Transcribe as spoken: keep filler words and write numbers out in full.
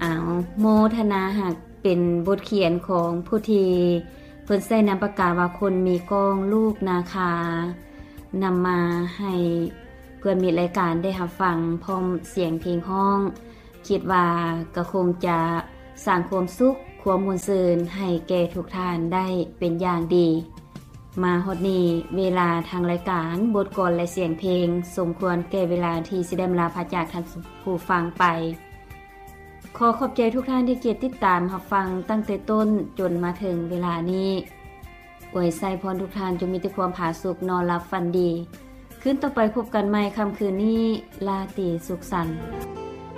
าวโมทนาหักเป็นบทเขียนของผู้ที่เพิ่นใช้นามปากกาว่าคนมีกองลูกนาคานำมาให้เพื่อนมีรายการได้รับฟังพร้อมเสียงเพลงห้องคิดว่าก็คงจะสร้างความสุขความม่วนซื่นให้แก่ทุกท่านได้เป็นอย่างดีมาฮอดนี้เวลาทางรายการบทกลอนและเสียงเพลงสมควรแก่เวลาที่สิได้ลาพระจากท่านผู้ฟังไปขอขอบใจทุกท่านที่เกียรติติดตามรับฟังตั้งแต่ต้นจนมาถึงเวลานี้อวยไส้พรทุกท่านจงมีแต่ความผาสุกนอนหลับฝันดีคืนต่อไปพบกันใหม่ค่ำคืนนี้ลาตรีสุขสันต์